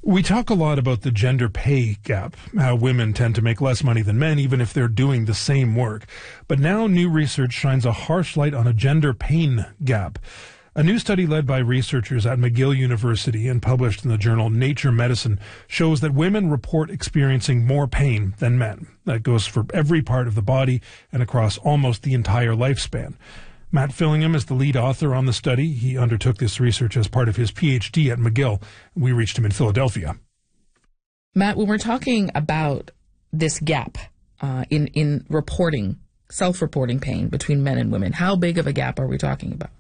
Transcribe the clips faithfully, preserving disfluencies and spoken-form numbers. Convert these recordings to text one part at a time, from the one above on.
We talk a lot about the gender pay gap, how women tend to make less money than men even if they're doing the same work. But now new research shines a harsh light on a gender pain gap. A new study led by researchers at McGill University and published in the journal Nature Medicine shows that women report experiencing more pain than men. That goes for every part of the body and across almost the entire lifespan. Matt Fillingham is the lead author on the study. He undertook this research as part of his P H D at McGill. We reached him in Philadelphia. Matt, when we're talking about this gap uh, in, in reporting, self-reporting pain between men and women, how big of a gap are we talking about?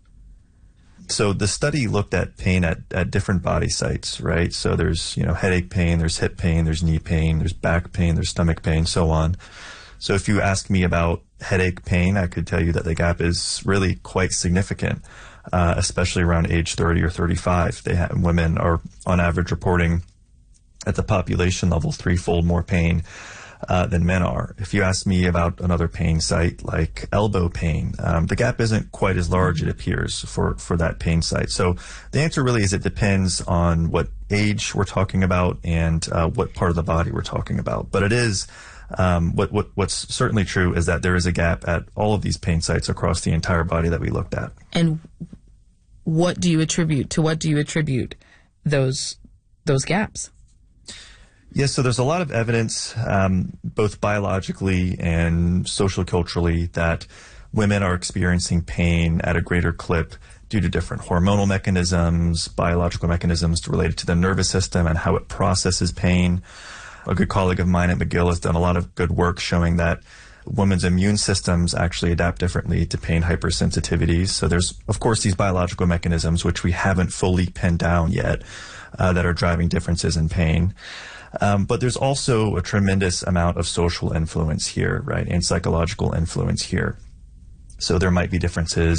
So the study looked at pain at, at different body sites, right? So there's, you know, headache pain, there's hip pain, there's knee pain, there's back pain, there's stomach pain, so on. So if you ask me about headache pain, I could tell you that the gap is really quite significant, uh, especially around age thirty or thirty-five. They have, women are on average reporting at the population level threefold more pain uh, than men are. If you ask me about another pain site like elbow pain, um, the gap isn't quite as large, it appears, for, for that pain site. So the answer really is it depends on what age we're talking about and uh, what part of the body we're talking about. But it is Um, what, what, what's certainly true is that there is a gap at all of these pain sites across the entire body that we looked at. And what do you attribute, to what do you attribute those, those gaps? Yes, so there's a lot of evidence, um, both biologically and social culturally, that women are experiencing pain at a greater clip due to different hormonal mechanisms, biological mechanisms related to the nervous system and how it processes pain. A good colleague of mine at McGill has done a lot of good work showing that women's immune systems actually adapt differently to pain hypersensitivities. So there's, of course, these biological mechanisms, which we haven't fully pinned down yet, uh, that are driving differences in pain. Um, but there's also a tremendous amount of social influence here, right, and psychological influence here. So there might be differences